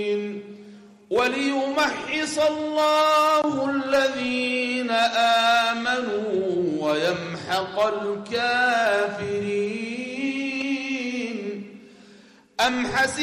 وليمحص الله الذين آمنوا ويمحق الكافرين. أم حسب